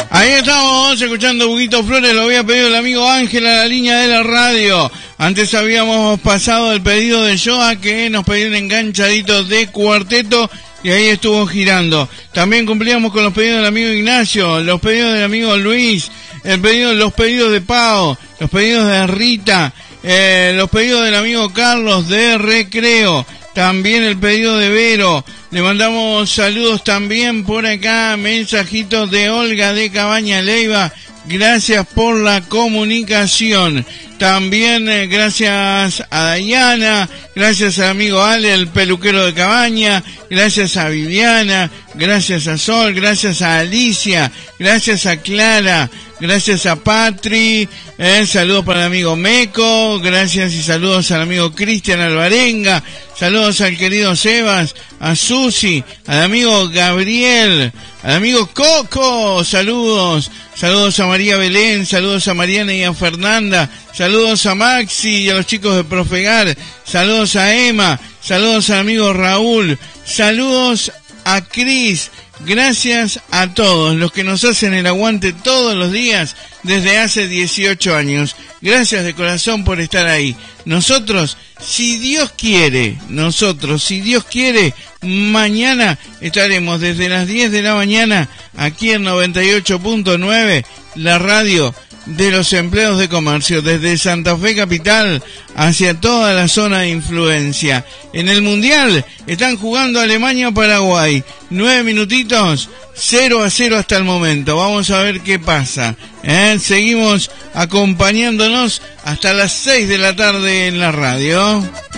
Ahí estamos, escuchando Huguito Flores, lo había pedido el amigo Ángel a la línea de la radio. Antes habíamos pasado el pedido de Joa, que nos pidió un enganchadito de cuarteto, y ahí estuvo girando. También cumplíamos con los pedidos del amigo Ignacio, los pedidos del amigo Luis, los pedidos de Pau, los pedidos de Rita, los pedidos del amigo Carlos de Recreo, también el pedido de Vero. Le mandamos saludos también por acá, mensajitos de Olga de Cabaña Leiva. Gracias por la comunicación. También gracias a Dayana, gracias al amigo Ale, el peluquero de Cabaña, gracias a Viviana, gracias a Sol, gracias a Alicia, gracias a Clara, gracias a Patri, saludos para el amigo Meco, gracias y saludos al amigo Cristian Alvarenga, saludos al querido Sebas, a Susi, al amigo Gabriel, al amigo Coco, saludos a María Belén, saludos a Mariana y a Fernanda, saludos a Maxi y a los chicos de Profegar, saludos a Emma, saludos al amigo Raúl, saludos a Cris. Gracias a todos los que nos hacen el aguante todos los días desde hace 18 años. Gracias de corazón por estar ahí. Nosotros, si Dios quiere, mañana estaremos desde las 10 de la mañana aquí en 98.9, la radio de los empleados de comercio, desde Santa Fe Capital hacia toda la zona de influencia. En el Mundial están jugando Alemania-Paraguay, 9 minutitos, 0-0 hasta el momento. Vamos a ver qué pasa. Seguimos acompañándonos hasta las 6 de la tarde en la radio.